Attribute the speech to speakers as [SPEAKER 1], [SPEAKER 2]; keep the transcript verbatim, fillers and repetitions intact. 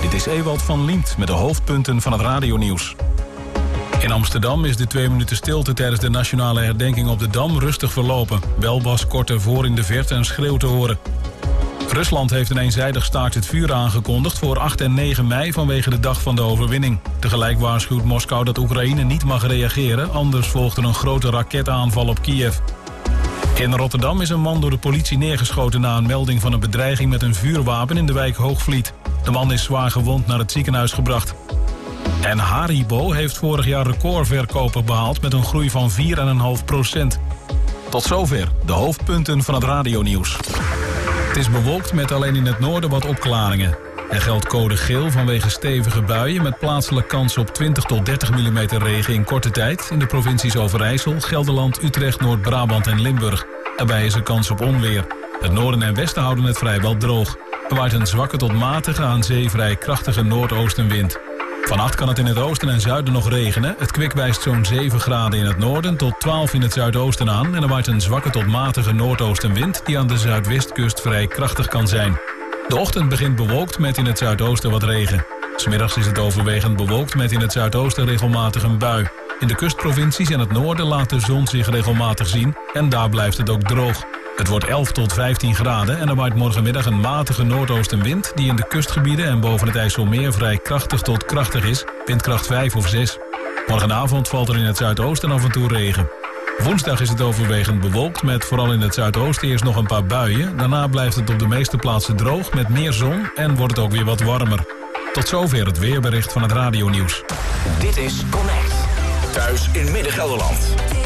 [SPEAKER 1] Dit is Ewald van Liemt met de hoofdpunten van het radionieuws. In Amsterdam is de twee minuten stilte tijdens de nationale herdenking op de Dam rustig verlopen. Wel was kort ervoor in de verte een schreeuw te horen. Rusland heeft een eenzijdig staakt het vuur aangekondigd voor acht en negen mei vanwege de dag van de overwinning. Tegelijk waarschuwt Moskou dat Oekraïne niet mag reageren, anders volgt er een grote raketaanval op Kiev. In Rotterdam is een man door de politie neergeschoten na een melding van een bedreiging met een vuurwapen in de wijk Hoogvliet. De man is zwaar gewond naar het ziekenhuis gebracht. En Haribo heeft vorig jaar recordverkopen behaald met een groei van vier komma vijf procent. Tot zover de hoofdpunten van het radionieuws. Het is bewolkt met alleen in het noorden wat opklaringen. Er geldt code geel vanwege stevige buien met plaatselijk kans op twintig tot dertig millimeter regen in korte tijd in de provincies Overijssel, Gelderland, Utrecht, Noord-Brabant en Limburg. Daarbij is er kans op onweer. Het noorden en westen houden het vrijwel droog. Er waait een zwakke tot matige aan zee vrij krachtige noordoostenwind. Vannacht kan het in het oosten en zuiden nog regenen. Het kwik wijst zo'n zeven graden in het noorden tot twaalf in het zuidoosten aan. En er waait een zwakke tot matige noordoostenwind die aan de zuidwestkust vrij krachtig kan zijn. De ochtend begint bewolkt met in het zuidoosten wat regen. 'S Middags is het overwegend bewolkt met in het zuidoosten regelmatig een bui. In de kustprovincies en het noorden laat de zon zich regelmatig zien en daar blijft het ook droog. Het wordt elf tot vijftien graden en er waait morgenmiddag een matige noordoostenwind die in de kustgebieden en boven het IJsselmeer vrij krachtig tot krachtig is, windkracht vijf of zes. Morgenavond valt er in het zuidoosten af en toe regen. Woensdag is het overwegend bewolkt met vooral in het zuidoosten eerst nog een paar buien. Daarna blijft het op de meeste plaatsen droog met meer zon en wordt het ook weer wat warmer. Tot zover het weerbericht van het radionieuws.
[SPEAKER 2] Dit is Connect. Thuis in Midden-Gelderland.